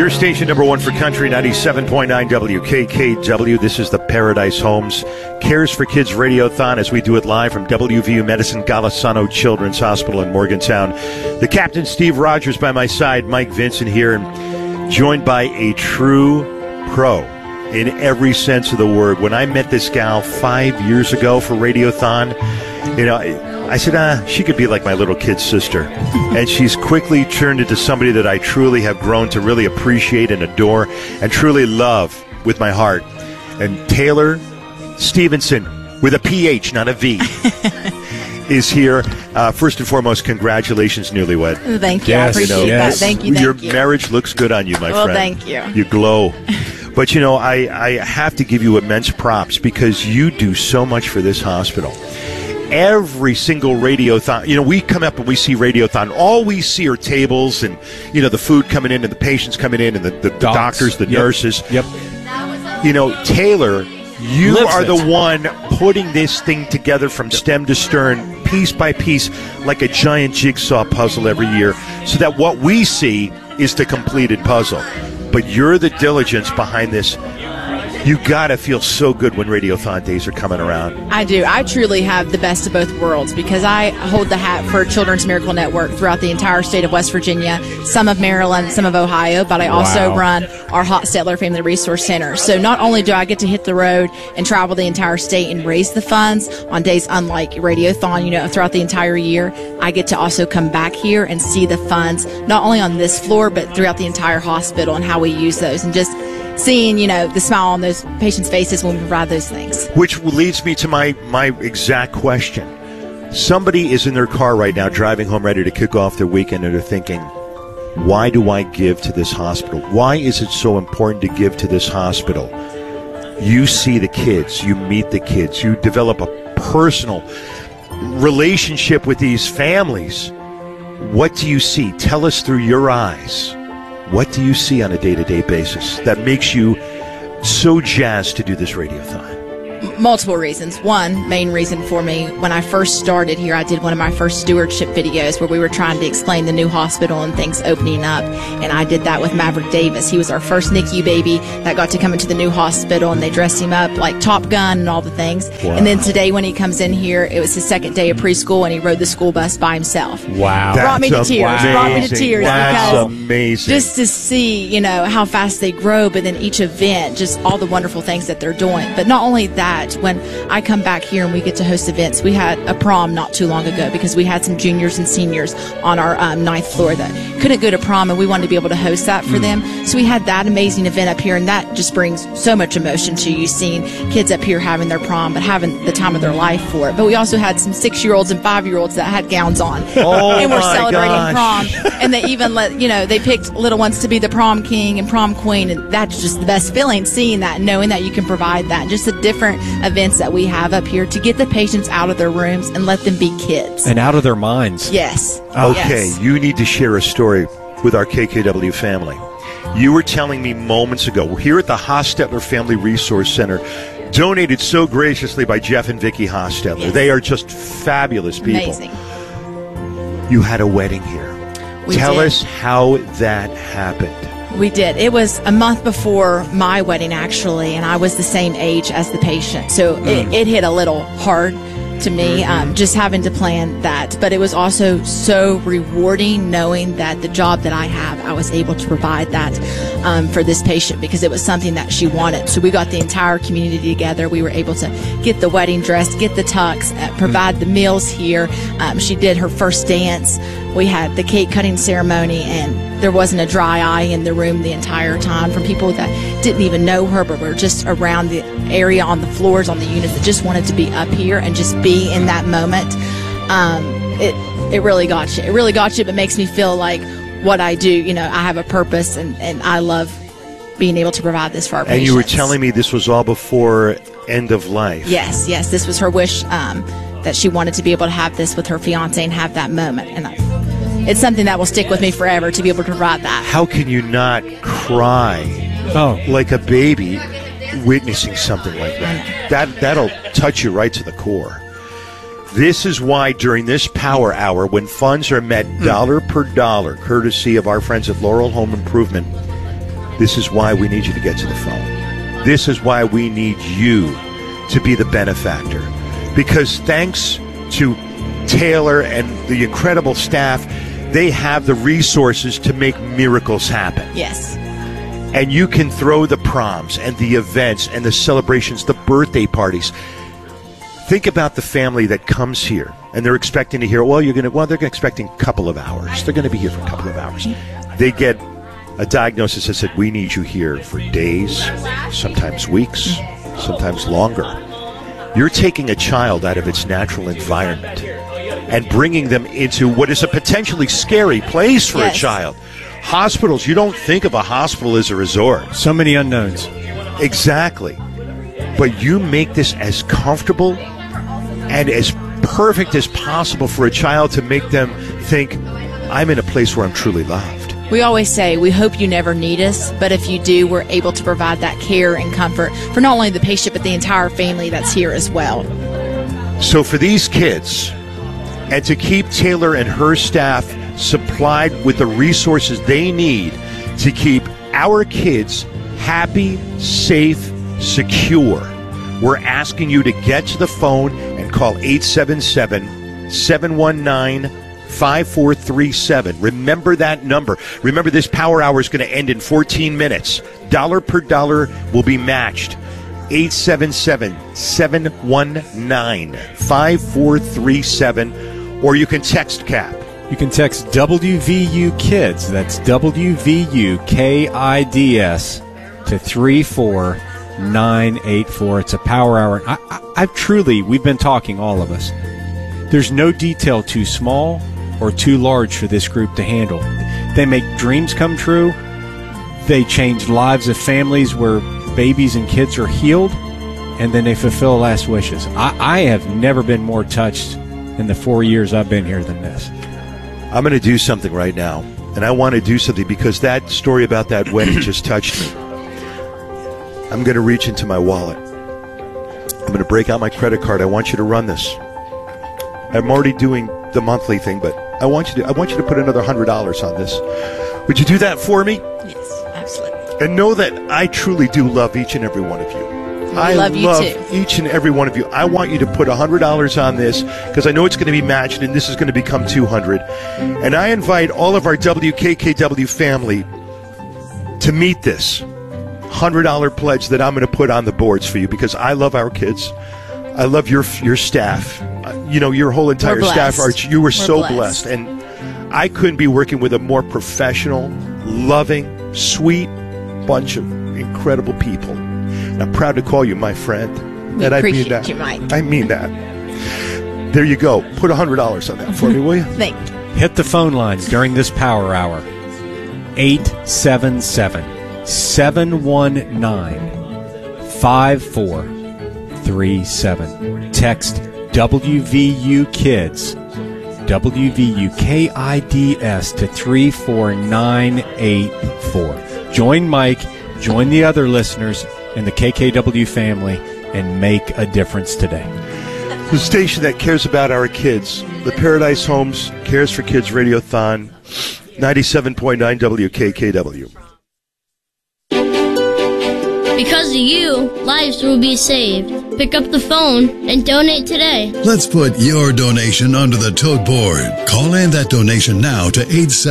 Your station number one for country, 97.9 WKKW. This is the Paradise Homes Cares for Kids Radiothon as we do it live from WVU Medicine Golisano Children's Hospital in Morgantown. The Captain, Steve Rogers, by my side, Mike Vincent here, and joined by a true pro in every sense of the word. When I met this gal 5 years ago for Radiothon, I said, she could be like my little kid sister. And she's quickly turned into somebody that I truly have grown to really appreciate and adore and truly love with my heart. And Taylor Stevenson, with a PH, not a V, is here. First and foremost, congratulations, newlywed. Thank you. Yes, I appreciate that. Thank you. Your marriage looks good on you, my friend. Thank you. You glow. But, I have to give you immense props because you do so much for this hospital. Every single Radiothon, we come up and we see Radiothon. All we see are tables and, the food coming in and the patients coming in and the doctors, the nurses. Yep. Taylor, you are the one putting this thing together from stem to stern, piece by piece, like a giant jigsaw puzzle every year, so that what we see is the completed puzzle. But you're the diligence behind this. You got to feel so good when Radiothon days are coming around. I do. I truly have the best of both worlds because I hold the hat for Children's Miracle Network throughout the entire state of West Virginia, some of Maryland, some of Ohio, but I also run our Hostetler Family Resource Center. So not only do I get to hit the road and travel the entire state and raise the funds on days unlike Radiothon, throughout the entire year, I get to also come back here and see the funds, not only on this floor, but throughout the entire hospital and how we use those and just seeing, the smile on those patients' faces when we provide those things. Which leads me to my exact question. Somebody is in their car right now driving home ready to kick off their weekend and they're thinking, why do I give to this hospital? Why is it so important to give to this hospital? You see the kids, you meet the kids, you develop a personal relationship with these families. What do you see? Tell us through your eyes. What do you see on a day-to-day basis that makes you so jazzed to do this Radiothon? Multiple reasons. One main reason for me, when I first started here, I did one of my first stewardship videos where we were trying to explain the new hospital and things opening up, and I did that with Maverick Davis. He was our first NICU baby that got to come into the new hospital, and they dressed him up like Top Gun and all the things. Wow. And then today when he comes in here, it was his second day of preschool, and he rode the school bus by himself. Wow. Brought me to tears. That's Because amazing. Just to see, how fast they grow, but then each event, just all the wonderful things that they're doing. But not only that, when I come back here and we get to host events, we had a prom not too long ago because we had some juniors and seniors on our 9th floor that couldn't go to prom, and we wanted to be able to host that for them. So we had that amazing event up here, and that just brings so much emotion to you, seeing kids up here having their prom, but having the time of their life for it. But we also had some 6-year-olds and 5-year-olds that had gowns on, and we're celebrating prom. And they even they picked little ones to be the prom king and prom queen, and that's just the best feeling, seeing that, knowing that you can provide that, just the different events that we have up here to get the patients out of their rooms and let them be kids. And out of their minds. Yes. Okay, yes. You need to share a story with our KKW family. You were telling me moments ago, we're here at the Hostetler Family Resource Center, donated so graciously by Jeff and Vicki Hostetler. Yes. They are just fabulous people. Amazing. You had a wedding here. Tell us how that happened. We did. It was a month before my wedding, actually, and I was the same age as the patient. So it hit a little hard to me, just having to plan that. But it was also so rewarding knowing that the job that I have, I was able to provide that for this patient because it was something that she wanted. So we got the entire community together. We were able to get the wedding dress, get the tux, provide the meals here. She did her first dance. We had the cake cutting ceremony, and there wasn't a dry eye in the room the entire time from people that didn't even know her, but were just around the area on the floors, on the units, that just wanted to be up here and just be in that moment. It really got you. It really got you, but makes me feel like what I do, I have a purpose, and I love being able to provide this for our patients. And you were telling me this was all before end of life. Yes. This was her wish, that she wanted to be able to have this with her fiance and have that moment. And it's something that will stick with me forever to be able to provide that. How can you not cry like a baby witnessing something like that? That'll touch you right to the core. This is why during this Power Hour, when funds are met dollar per dollar, courtesy of our friends at Laurel Home Improvement, This is why we need you to get to the phone. This is why we need you to be the benefactor. Because thanks to Taylor and the incredible staff, they have the resources to make miracles happen. Yes. And you can throw the proms and the events and the celebrations, the birthday parties. Think about the family that comes here and they're expecting to hear, they're expecting a couple of hours. They're going to be here for a couple of hours. They get a diagnosis that said, we need you here for days, sometimes weeks, sometimes longer. You're taking a child out of its natural environment and bringing them into what is a potentially scary place for a child. Hospitals, you don't think of a hospital as a resort. So many unknowns. Exactly. But you make this as comfortable and as perfect as possible for a child to make them think, I'm in a place where I'm truly loved. We always say, we hope you never need us, but if you do, we're able to provide that care and comfort for not only the patient, but the entire family that's here as well. So for these kids, and to keep Taylor and her staff supplied with the resources they need to keep our kids happy, safe, secure, we're asking you to get to the phone and call 877-719-5437. Remember that number. Remember, this power hour is going to end in 14 minutes. Dollar per dollar will be matched. 877-719-5437. Or you can text CAP. You can text WVU Kids. That's WVU KIDS to 34984. It's a power hour. We've been talking, all of us. There's no detail too small or too large for this group to handle. They make dreams come true. They change lives of families where babies and kids are healed, and then they fulfill last wishes. I have never been more touched in the 4 years I've been here than this. I'm going to do something right now, and I want to do something because that story about that wedding just touched me. I'm going to reach into my wallet. I'm going to break out my credit card. I want you to run this. I'm already doing the monthly thing, but I want you to put another $100 on this. Would you do that for me? Yes, absolutely. And know that I truly do love each and every one of you. I love you too. Each and every one of you. I want you to put $100 on this because I know it's going to be matched and this is going to become $200. And I invite all of our WKKW family to meet this $100 pledge that I'm going to put on the boards for you because I love our kids. I love your staff. Your whole entire staff. You were so blessed. And I couldn't be working with a more professional, loving, sweet bunch of incredible people. And I'm proud to call you my friend. We appreciate you, Mike. I mean that. There you go. Put $100 on that for me, will you? Thank you. Hit the phone lines during this power hour. 877-719-5437. Text WVU Kids, WVU KIDS to 34984. Join Mike, join the other listeners and the KKW family, and make a difference today. The station that cares about our kids, the Paradise Homes Cares for Kids Radiothon, 97.9 WKKW. Because of you, lives will be saved. Pick up the phone and donate today. Let's put your donation onto the tote board. Call in that donation now to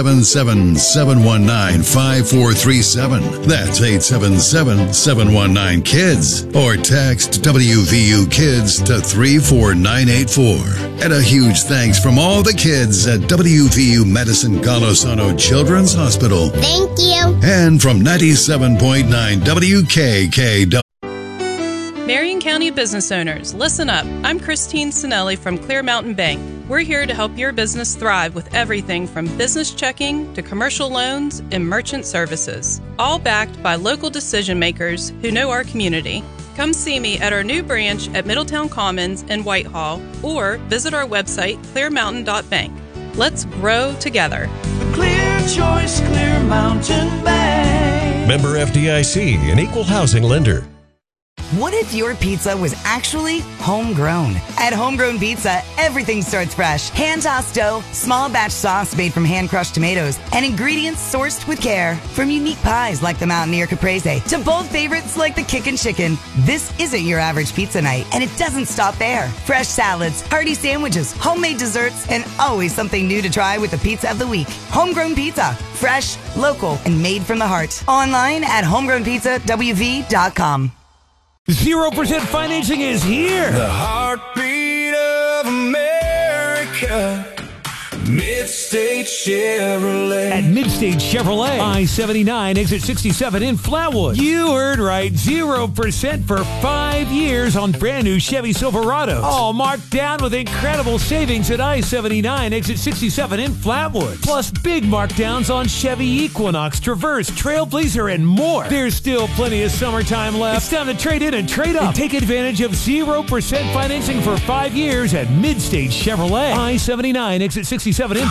877-719-5437. That's 877-719-KIDS. Or text WVU Kids to 34984. And a huge thanks from all the kids at WVU Medicine Golisano Children's Hospital. Thank you. And from 97.9 WKKW. Marion County business owners, listen up. I'm Christine Sinelli from Clear Mountain Bank. We're here to help your business thrive with everything from business checking to commercial loans and merchant services, all backed by local decision makers who know our community. Come see me at our new branch at Middletown Commons in Whitehall or visit our website, clearmountain.bank. Let's grow together. The clear choice, Clear Mountain Bank. Member FDIC, an equal housing lender. What if your pizza was actually homegrown? At Homegrown Pizza, everything starts fresh. Hand-tossed dough, small batch sauce made from hand-crushed tomatoes, and ingredients sourced with care. From unique pies like the Mountaineer Caprese to bold favorites like the Kickin' Chicken, this isn't your average pizza night, and it doesn't stop there. Fresh salads, hearty sandwiches, homemade desserts, and always something new to try with the Pizza of the Week. Homegrown Pizza. Fresh, local, and made from the heart. Online at homegrownpizzawv.com. 0% financing is here. The heartbeat of America. Midstate Chevrolet. At Midstate Chevrolet, I-79, exit 67 in Flatwood. You heard right, 0% for 5 years on brand new Chevy Silverados. All marked down with incredible savings at I-79, exit 67 in Flatwood. Plus big markdowns on Chevy Equinox, Traverse, Trailblazer, and more. There's still plenty of summertime left. It's time to trade in and trade up. And take advantage of 0% financing for 5 years at Midstate Chevrolet. I-79, exit 67 in